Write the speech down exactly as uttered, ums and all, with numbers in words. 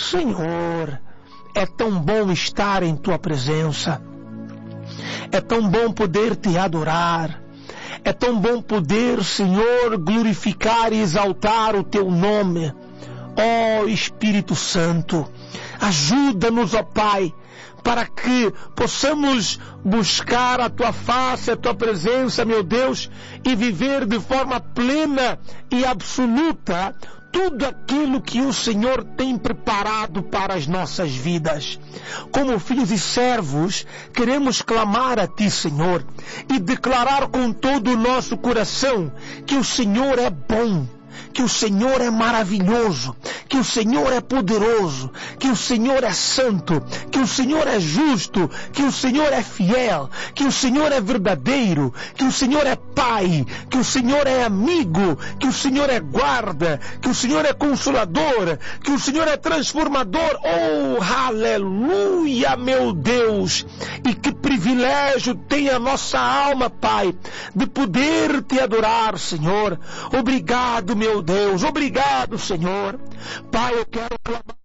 Senhor, é tão bom estar em Tua presença. É tão bom poder Te adorar. É tão bom poder, Senhor, glorificar e exaltar o Teu nome. Ó Espírito Santo, ajuda-nos, ó Pai, para que possamos buscar a Tua face, a Tua presença, meu Deus, e viver de forma plena e absoluta tudo aquilo que o Senhor tem preparado para as nossas vidas. Como filhos e servos, queremos clamar a Ti, Senhor, e declarar com todo o nosso coração que o Senhor é bom, que o Senhor é maravilhoso, que o Senhor é poderoso, que o Senhor é santo, que o Senhor é justo, que o Senhor é fiel, que o Senhor é verdadeiro, que o Senhor é Pai, que o Senhor é amigo, que o Senhor é guarda, que o Senhor é consolador, que o Senhor é transformador. Oh, aleluia, meu Deus! E que privilégio tem a nossa alma, Pai, de poder Te adorar, Senhor. Obrigado, meu Deus. Obrigado, Senhor. Pai, eu quero clamar